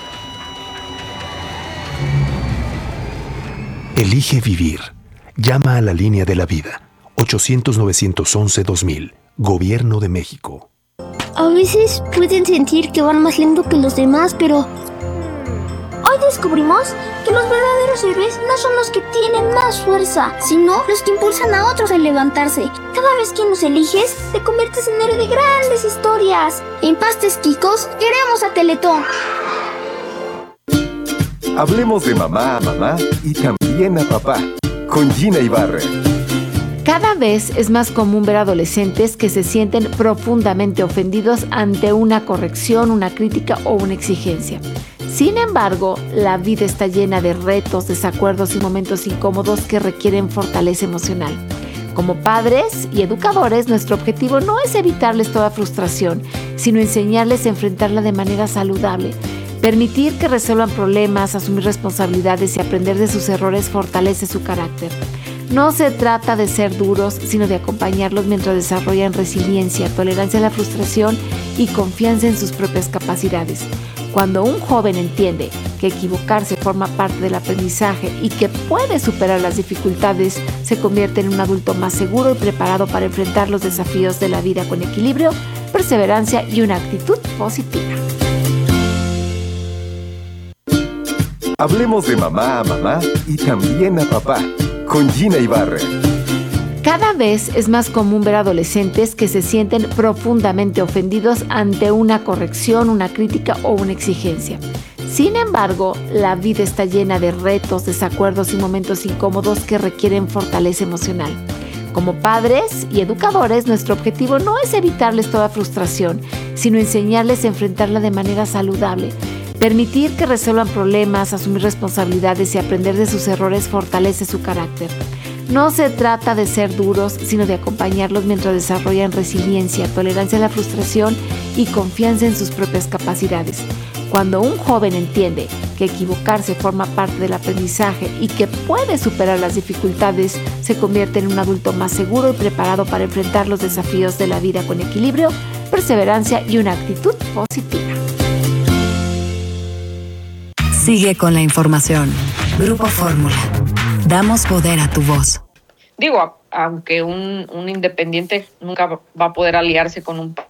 Elige vivir. Llama a la línea de la vida. 800-911-2000. Gobierno de México. A veces pueden sentir que van más lento que los demás, pero hoy descubrimos que los verdaderos héroes no son los que tienen más fuerza, sino los que impulsan a otros a levantarse. Cada vez que nos eliges, te conviertes en héroe de grandes historias. En Pastes Quicos queremos a Teletón. Hablemos de mamá a mamá y también a papá, con Gina Ibarra. Cada vez es más común ver adolescentes que se sienten profundamente ofendidos ante una corrección, una crítica o una exigencia. Sin embargo, la vida está llena de retos, desacuerdos y momentos incómodos que requieren fortaleza emocional. Como padres y educadores, nuestro objetivo no es evitarles toda frustración, sino enseñarles a enfrentarla de manera saludable. Permitir que resuelvan problemas, asumir responsabilidades y aprender de sus errores fortalece su carácter. No se trata de ser duros, sino de acompañarlos mientras desarrollan resiliencia, tolerancia a la frustración y confianza en sus propias capacidades. Cuando un joven entiende que equivocarse forma parte del aprendizaje y que puede superar las dificultades, se convierte en un adulto más seguro y preparado para enfrentar los desafíos de la vida con equilibrio, perseverancia y una actitud positiva. Hablemos de mamá a mamá y también a papá, con Gina Ibarra. Cada vez es más común ver adolescentes que se sienten profundamente ofendidos ante una corrección, una crítica o una exigencia. Sin embargo, la vida está llena de retos, desacuerdos y momentos incómodos que requieren fortaleza emocional. Como padres y educadores, nuestro objetivo no es evitarles toda frustración, sino enseñarles a enfrentarla de manera saludable. Permitir que resuelvan problemas, asumir responsabilidades y aprender de sus errores fortalece su carácter. No se trata de ser duros, sino de acompañarlos mientras desarrollan resiliencia, tolerancia a la frustración y confianza en sus propias capacidades. Cuando un joven entiende que equivocarse forma parte del aprendizaje y que puede superar las dificultades, se convierte en un adulto más seguro y preparado para enfrentar los desafíos de la vida con equilibrio, perseverancia y una actitud positiva. Sigue con la información. Grupo Fórmula. Damos poder a tu voz. Digo, aunque un independiente nunca va a poder aliarse con un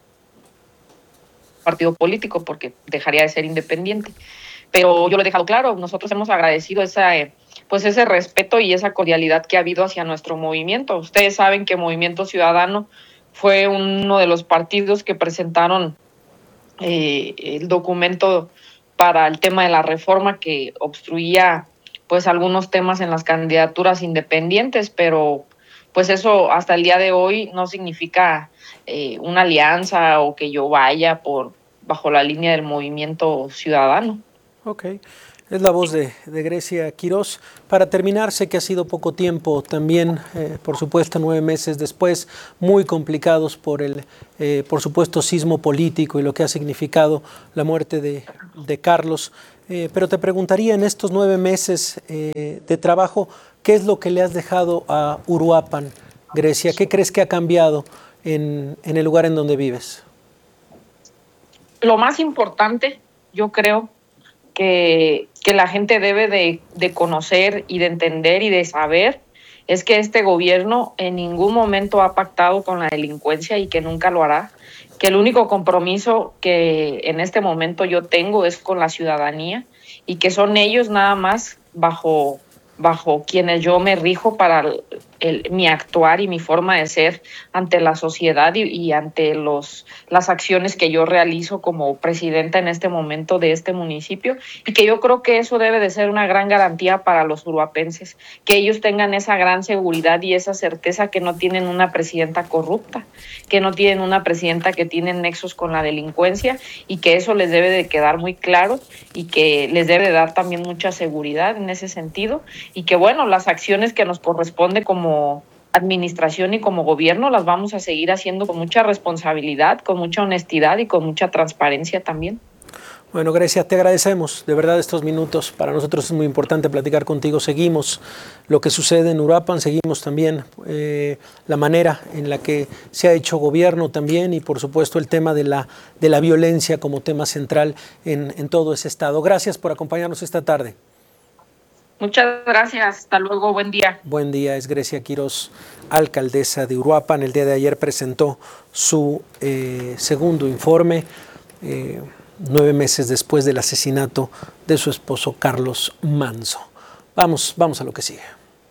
partido político porque dejaría de ser independiente. Pero yo lo he dejado claro, nosotros hemos agradecido ese respeto y esa cordialidad que ha habido hacia nuestro movimiento. Ustedes saben que Movimiento Ciudadano fue uno de los partidos que presentaron el documento para el tema de la reforma que obstruía pues algunos temas en las candidaturas independientes, pero pues eso hasta el día de hoy no significa una alianza o que yo vaya bajo la línea del Movimiento Ciudadano. Ok, es la voz de Grecia Quiroz. Para terminar, sé que ha sido poco tiempo también, por supuesto 9 meses después, muy complicados por el, por supuesto, sismo político y lo que ha significado la muerte de Carlos. Pero te preguntaría, en estos 9 meses de trabajo, ¿qué es lo que le has dejado a Uruapan, Grecia? ¿Qué crees que ha cambiado en el lugar en donde vives? Lo más importante, yo creo, que la gente debe de conocer y de entender y de saber es que este gobierno en ningún momento ha pactado con la delincuencia y que nunca lo hará, que el único compromiso que en este momento yo tengo es con la ciudadanía y que son ellos nada más bajo quienes yo me rijo para mi actuar y mi forma de ser ante la sociedad y ante las acciones que yo realizo como presidenta en este momento de este municipio, y que yo creo que eso debe de ser una gran garantía para los uruapenses, que ellos tengan esa gran seguridad y esa certeza que no tienen una presidenta corrupta, que no tienen una presidenta que tiene nexos con la delincuencia, y que eso les debe de quedar muy claro y que les debe de dar también mucha seguridad en ese sentido, y que bueno, las acciones que nos corresponde como administración y como gobierno las vamos a seguir haciendo con mucha responsabilidad, con mucha honestidad y con mucha transparencia también. Bueno, Grecia, te agradecemos de verdad estos minutos. Para nosotros es muy importante platicar contigo. Seguimos lo que sucede en Uruapan, seguimos también la manera en la que se ha hecho gobierno también, y por supuesto el tema de la violencia como tema central en todo ese estado. Gracias por acompañarnos esta tarde. Muchas gracias, hasta luego, buen día. Buen día, es Grecia Quiroz, alcaldesa de Uruapan. El día de ayer presentó su segundo informe, 9 meses después del asesinato de su esposo Carlos Manzo. Vamos a lo que sigue.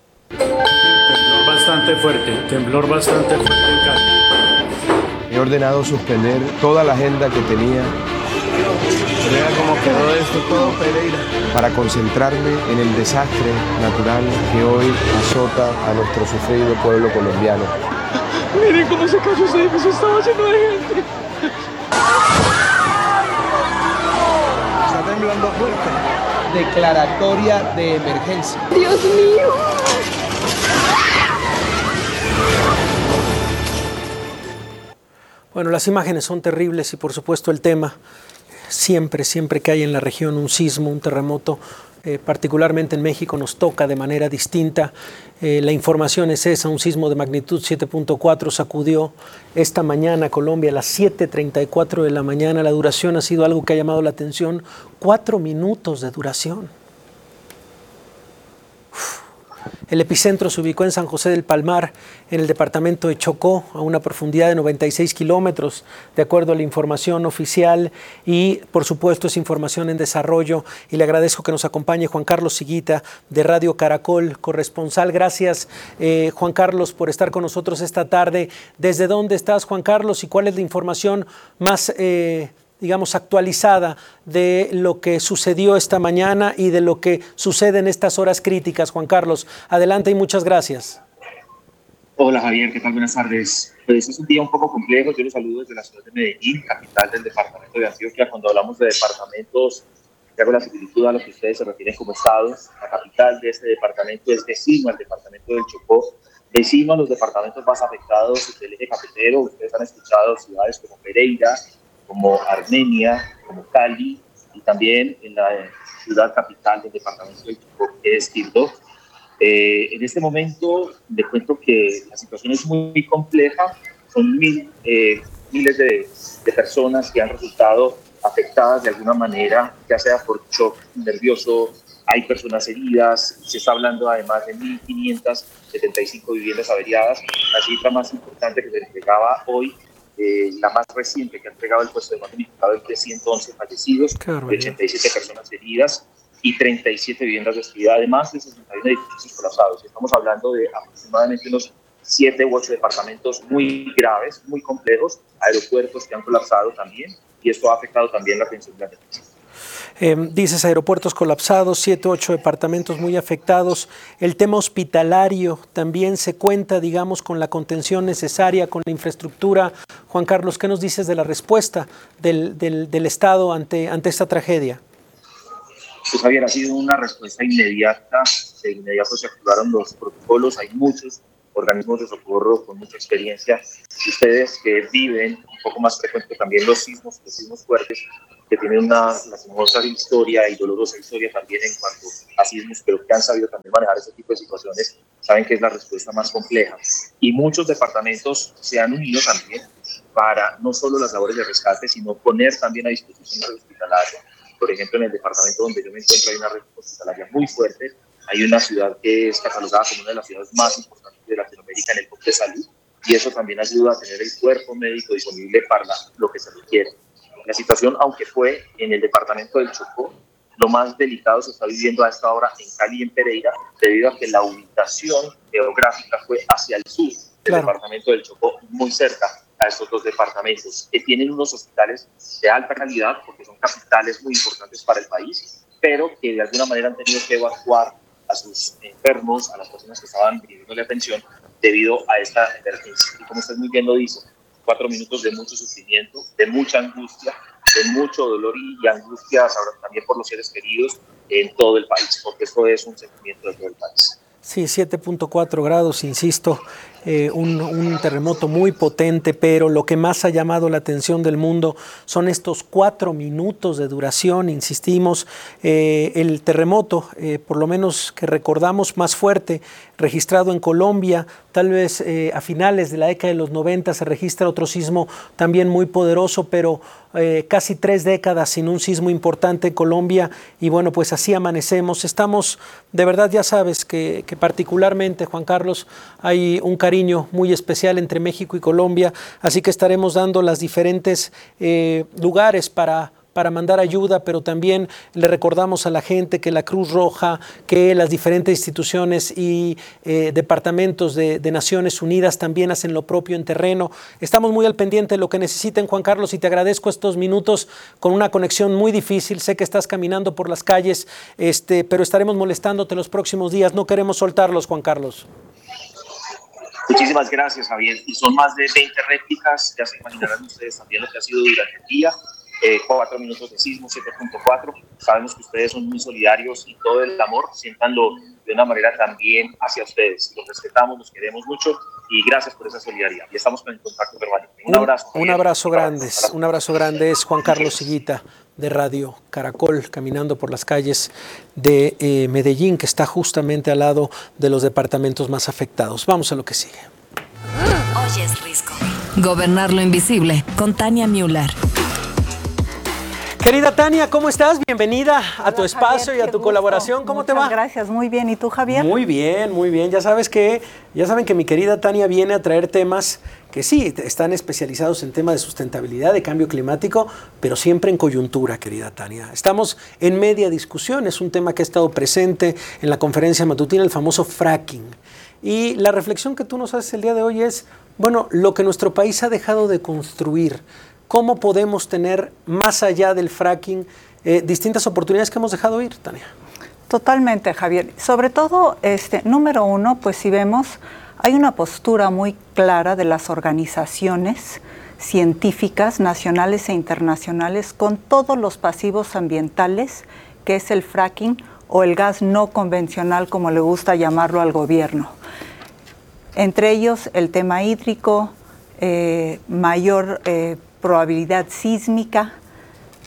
Temblor bastante fuerte en casa. He ordenado suspender toda la agenda que tenía. Vea cómo quedó esto todo, Pereira. Para concentrarme en el desastre natural que hoy azota a nuestro sufrido pueblo colombiano. Miren cómo se cayó ese edificio, estaba lleno de gente. Está temblando fuerte. Declaratoria de emergencia. ¡Dios mío! Bueno, las imágenes son terribles y por supuesto el tema, siempre que hay en la región un sismo, un terremoto, particularmente en México nos toca de manera distinta. La información es esa, un sismo de magnitud 7.4 sacudió esta mañana a Colombia a las 7:34 de la mañana. La duración ha sido algo que ha llamado la atención, 4 minutos de duración. El epicentro se ubicó en San José del Palmar, en el departamento de Chocó, a una profundidad de 96 kilómetros, de acuerdo a la información oficial, y por supuesto es información en desarrollo, y le agradezco que nos acompañe Juan Carlos Higuita, de Radio Caracol, corresponsal. Gracias, Juan Carlos, por estar con nosotros esta tarde. ¿Desde dónde estás, Juan Carlos, y cuál es la información más digamos, actualizada de lo que sucedió esta mañana y de lo que sucede en estas horas críticas? Juan Carlos, adelante y muchas gracias. Hola Javier, ¿qué tal? Buenas tardes. Pues es un día un poco complejo. Yo los saludo desde la ciudad de Medellín, capital del departamento de Antioquia. Cuando hablamos de departamentos, hago la similitud a lo que ustedes se refieren como estados. La capital de este departamento es vecino al departamento del Chocó, vecino a los departamentos más afectados del eje cafetero. Ustedes han escuchado ciudades como Pereira, como Armenia, como Cali, y también en la ciudad capital del departamento del Chocó, que es Quibdó. En este momento le cuento que la situación es muy compleja, son miles de personas que han resultado afectadas de alguna manera, ya sea por shock nervioso, hay personas heridas, se está hablando además de 1.575 viviendas averiadas. La cifra más importante que se entregaba hoy, la más reciente que ha entregado el puesto de mando unificado, es de 111 fallecidos, de 87 personas heridas y 37 viviendas destruidas, además de 61 edificios colapsados. Estamos hablando de aproximadamente unos 7 u 8 departamentos muy graves, muy complejos, aeropuertos que han colapsado también, y esto ha afectado también la atención de la emergencia. Dices aeropuertos colapsados, 7, 8 departamentos muy afectados. El tema hospitalario también se cuenta, digamos, con la contención necesaria, con la infraestructura. Juan Carlos, ¿qué nos dices de la respuesta del Estado ante esta tragedia? Pues Javier, ha sido una respuesta inmediata. De inmediato se activaron los protocolos, hay muchos organismos de socorro con mucha experiencia. Ustedes que viven un poco más frecuente también los sismos fuertes, que tienen una lastimosa historia y dolorosa historia también en cuanto a sismos, pero que han sabido también manejar ese tipo de situaciones, saben que es la respuesta más compleja. Y muchos departamentos se han unido también para no solo las labores de rescate, sino poner también a disposición red hospitalaria. Por ejemplo, en el departamento donde yo me encuentro hay una red hospitalaria muy fuerte. Hay una ciudad que es catalogada como una de las ciudades más importantes de Latinoamérica en el campo de salud, y eso también ayuda a tener el cuerpo médico disponible para lo que se requiere. La situación, aunque fue en el departamento del Chocó, lo más delicado se está viviendo a esta hora en Cali y en Pereira, debido a que la ubicación geográfica fue hacia el sur del departamento del Chocó, muy cerca a estos dos departamentos, que tienen unos hospitales de alta calidad, porque son capitales muy importantes para el país, pero que de alguna manera han tenido que evacuar a sus enfermos, a las personas que estaban pidiéndole atención debido a esta emergencia. Y como usted muy bien lo dice, 4 minutos de mucho sufrimiento, de mucha angustia, de mucho dolor y angustia ahora también por los seres queridos en todo el país, porque esto es un sentimiento de todo el país. Sí, 7.4 grados, insisto, un terremoto muy potente, pero lo que más ha llamado la atención del mundo son estos 4 minutos de duración, insistimos. El terremoto, por lo menos que recordamos más fuerte, registrado en Colombia, tal vez a finales de la década de los 90 se registra otro sismo también muy poderoso, pero casi 3 décadas sin un sismo importante en Colombia, y bueno, pues así amanecemos. Estamos, de verdad, ya sabes que particularmente, Juan Carlos, hay un cariño muy especial entre México y Colombia, así que estaremos dando las diferentes lugares para mandar ayuda, pero también le recordamos a la gente que la Cruz Roja, que las diferentes instituciones y departamentos de Naciones Unidas también hacen lo propio en terreno. Estamos muy al pendiente de lo que necesiten, Juan Carlos, y te agradezco estos minutos con una conexión muy difícil. Sé que estás caminando por las calles, pero estaremos molestándote los próximos días. No queremos soltarlos, Juan Carlos. Muchísimas gracias, Javier. Y son más de 20 réplicas, ya se imaginarán ustedes también lo que ha sido durante el día. 4 minutos de sismo, 7.4. Sabemos que ustedes son muy solidarios y todo el amor, siéntanlo de una manera también hacia ustedes. Los respetamos, los queremos mucho y gracias por esa solidaridad. Y estamos en contacto permanente. Un abrazo. Un abrazo grande. Un abrazo grande. Es Juan Carlos Higuita de Radio Caracol, caminando por las calles de Medellín, que está justamente al lado de los departamentos más afectados. Vamos a lo que sigue. Hoy es Risco. Gobernar lo invisible, con Tania Müller. Querida Tania, ¿cómo estás? Bienvenida a tu espacio, Javier, y a tu colaboración. ¿Cómo te va? Gracias, muy bien. ¿Y tú, Javier? Muy bien, muy bien. Ya saben que mi querida Tania viene a traer temas que sí, están especializados en temas de sustentabilidad, de cambio climático, pero siempre en coyuntura, querida Tania. Estamos en media discusión, es un tema que ha estado presente en la conferencia matutina, el famoso fracking. Y la reflexión que tú nos haces el día de hoy es, bueno, lo que nuestro país ha dejado de construir. ¿Cómo podemos tener, más allá del fracking, distintas oportunidades que hemos dejado ir, Tania? Totalmente, Javier. Sobre todo, número uno, pues si vemos, hay una postura muy clara de las organizaciones científicas nacionales e internacionales con todos los pasivos ambientales, que es el fracking o el gas no convencional, como le gusta llamarlo al gobierno. Entre ellos, el tema hídrico, mayor probabilidad sísmica,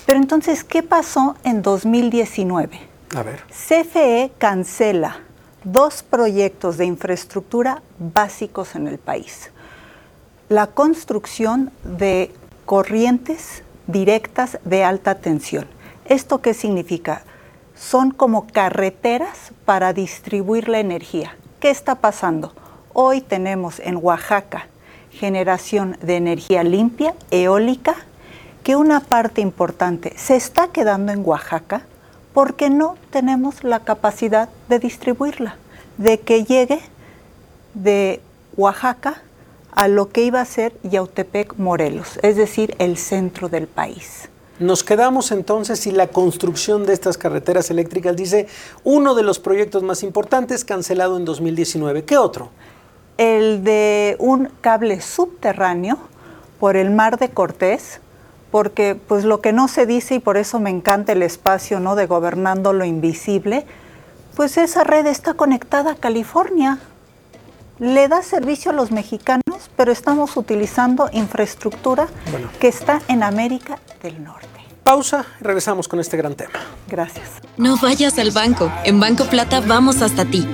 Pero entonces, ¿qué pasó en 2019? A ver. CFE cancela 2 proyectos de infraestructura básicos en el país. La construcción de corrientes directas de alta tensión. ¿Esto qué significa? Son como carreteras para distribuir la energía. ¿Qué está pasando? Hoy tenemos en Oaxaca generación de energía limpia, eólica, que una parte importante se está quedando en Oaxaca porque no tenemos la capacidad de distribuirla, de que llegue de Oaxaca a lo que iba a ser Yautepec, Morelos, es decir, el centro del país. Nos quedamos entonces sin la construcción de estas carreteras eléctricas, dice uno de los proyectos más importantes cancelado en 2019. ¿Qué otro? El de un cable subterráneo por el Mar de Cortés, porque pues lo que no se dice, y por eso me encanta el espacio, ¿no?, de Gobernando lo Invisible, pues esa red está conectada a California. Le da servicio a los mexicanos, pero estamos utilizando infraestructura que está en América del Norte. Pausa y regresamos con este gran tema. Gracias. No vayas al banco. En Banco Plata vamos hasta ti.